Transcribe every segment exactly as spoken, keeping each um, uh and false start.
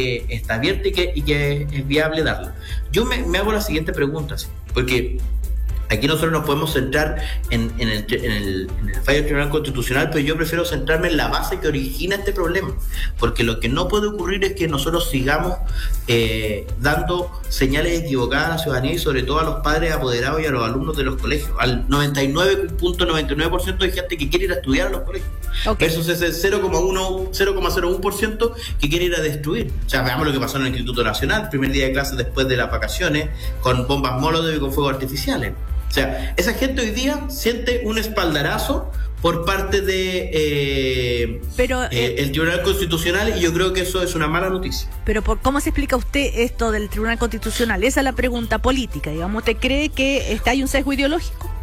que está abierta y que, y que es viable darla. Yo me, me hago la siguiente pregunta, ¿sí? Porque aquí nosotros nos podemos centrar en, en, el, en, el, en el fallo del Tribunal Constitucional, pero yo prefiero centrarme en la base que origina este problema, porque lo que no puede ocurrir es que nosotros sigamos eh, dando señales equivocadas a la ciudadanía y sobre todo a los padres apoderados y a los alumnos de los colegios. Al noventa y nueve punto noventa y nueve por ciento de gente que quiere ir a estudiar a los colegios, okay, versus ese cero coma cero uno por ciento que quiere ir a destruir. O sea, veamos lo que pasó en el Instituto Nacional, primer día de clases después de las vacaciones, con bombas Molotov y con fuegos artificiales. O sea, esa gente hoy día siente un espaldarazo por parte de eh, pero, eh, eh, el Tribunal Constitucional, y yo creo que eso es una mala noticia. Pero por ¿cómo se explica usted esto del Tribunal Constitucional? Esa es la pregunta política, digamos. ¿Usted cree que está, hay un sesgo ideológico?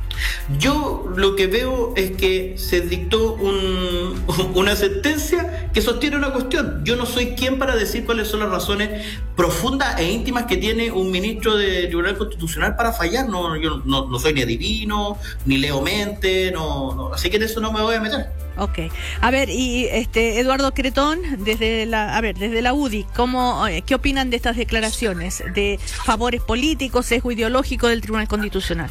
Yo lo que veo es que se dictó un, una sentencia que sostiene una cuestión. Yo no soy quien para decir cuáles son las razones profundas e íntimas que tiene un ministro del Tribunal Constitucional para fallar. No, yo no, no soy ni adivino, ni leo mente, no, no, así que en eso no me voy a meter. Ok. A ver, y este Eduardo Cretón, desde la, a ver, desde la U D I, ¿cómo, qué opinan de estas declaraciones de favores políticos, sesgo ideológico del Tribunal Constitucional?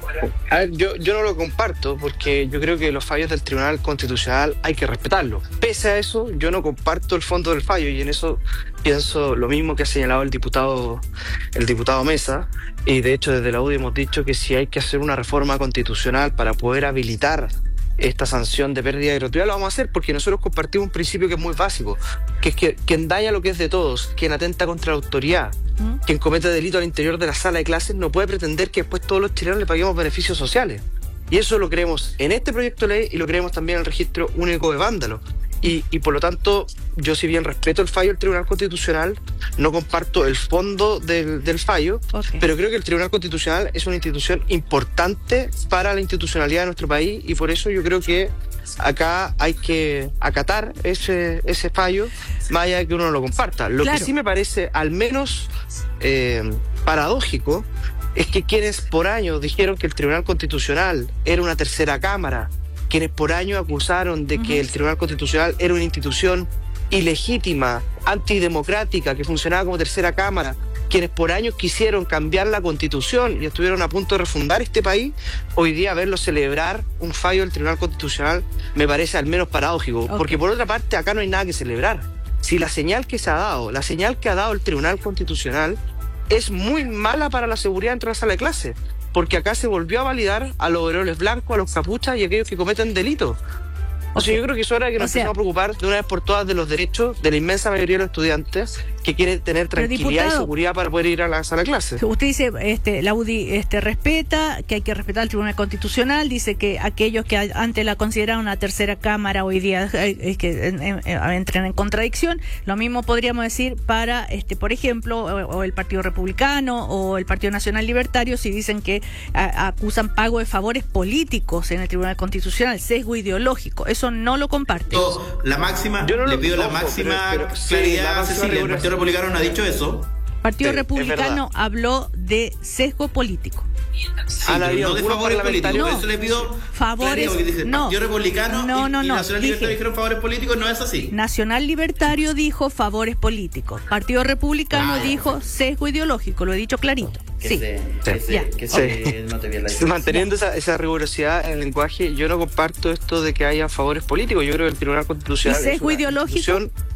A ver, yo, yo no lo comparto porque yo creo que los fallos del Tribunal Constitucional hay que respetarlos. Pese a eso, yo no comparto el fondo del fallo y en eso pienso lo mismo que ha señalado el diputado, el diputado Mesa, y de hecho desde la U D I hemos dicho que si hay que hacer una reforma constitucional para poder habilitar esta sanción de pérdida de gratuidad, lo vamos a hacer porque nosotros compartimos un principio que es muy básico, que es que quien daña lo que es de todos, quien atenta contra la autoridad, ¿Mm? quien comete delito al interior de la sala de clases, no puede pretender que después todos los chilenos le paguemos beneficios sociales. Y eso lo creemos en este proyecto de ley y lo creemos también en el registro único de vándalos. Y, y por lo tanto, yo si bien respeto el fallo del Tribunal Constitucional, no comparto el fondo del, del fallo, okay, pero creo que el Tribunal Constitucional es una institución importante para la institucionalidad de nuestro país y por eso yo creo que acá hay que acatar ese, ese fallo, más allá de que uno no lo comparta. Lo claro. que sí me parece al menos eh, paradójico es que quienes por años dijeron que el Tribunal Constitucional era una tercera cámara, quienes por años acusaron de que uh-huh. el Tribunal Constitucional era una institución ilegítima, antidemocrática, que funcionaba como tercera cámara, quienes por años quisieron cambiar la Constitución y estuvieron a punto de refundar este país, hoy día verlo celebrar un fallo del Tribunal Constitucional me parece al menos paradójico, okay, porque por otra parte acá no hay nada que celebrar. Si la señal que se ha dado, la señal que ha dado el Tribunal Constitucional es muy mala para la seguridad dentro de la sala de clase, porque acá se volvió a validar a los overoles blancos, a los capuchas y a aquellos que cometen delitos. O okay. sea, yo creo que es hora de que nos o sea, empecemos a preocupar de una vez por todas de los derechos de la inmensa mayoría de los estudiantes que quieren tener tranquilidad diputado, y seguridad para poder ir a la sala de clases. Usted dice, este, la U D I este, respeta, que hay que respetar el Tribunal Constitucional, dice que aquellos que antes la consideraban una tercera cámara hoy día eh, que eh, eh, entran en contradicción. Lo mismo podríamos decir para, este, por ejemplo, o, o el Partido Republicano o el Partido Nacional Libertario, si dicen que a, acusan pago de favores políticos en el Tribunal Constitucional, sesgo ideológico. Eso no lo comparte. La máxima, yo no le pido la máxima pero, pero, claridad, sí, Cecilia, el Partido Republicano no ha dicho eso. El Partido sí, Republicano habló de sesgo político. Sí, pero no de favores políticos, no, por eso le pido favores, claridad, dice, no, Partido Republicano no, no, y, y no, Nacional dije, Libertario dijeron favores políticos, no es así. Nacional Libertario dijo favores políticos, Partido Republicano ah, dijo sesgo ideológico, lo he dicho clarito. Que sí, se, que se, ya. Que se, sí. no te vi la Manteniendo esa, esa rigurosidad en el lenguaje, yo no comparto esto de que haya favores políticos. Yo creo que el Tribunal Constitucional ¿Y sesgo es una ideológico?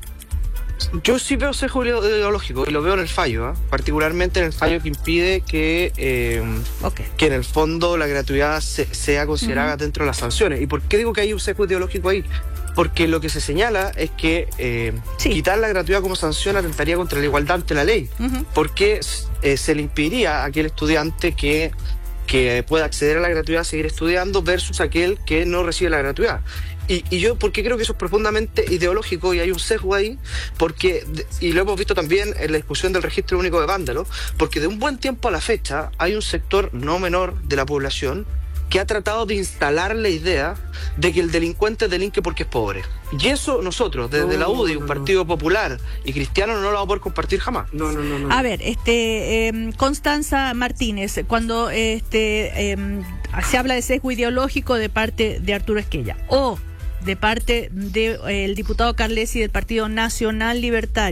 Yo sí veo sesgo ideológico y lo veo en el fallo, ¿eh? particularmente en el fallo que impide que, eh, okay. que en el fondo la gratuidad se, sea considerada uh-huh. dentro de las sanciones. ¿Y por qué digo que hay un sesgo ideológico ahí? Porque lo que se señala es que eh, sí. quitar la gratuidad como sanción atentaría contra la igualdad ante la ley, uh-huh. porque eh, se le impediría a aquel estudiante que, que pueda acceder a la gratuidad a seguir estudiando versus aquel que no recibe la gratuidad. Y, y yo, ¿por qué creo que eso es profundamente ideológico y hay un sesgo ahí? Porque, y lo hemos visto también en la discusión del registro único de vándalos, porque de un buen tiempo a la fecha hay un sector no menor de la población que ha tratado de instalar la idea de que el delincuente delinque porque es pobre. Y eso nosotros, desde no, la U D I, no, un partido no. popular y cristiano, no lo vamos a poder compartir jamás. No, no, no. no. A ver, este eh, Constanza Martínez, cuando este eh, se habla de sesgo ideológico de parte de Arturo Esquella o de parte del de, eh, diputado Carlesi del Partido Nacional Libertario,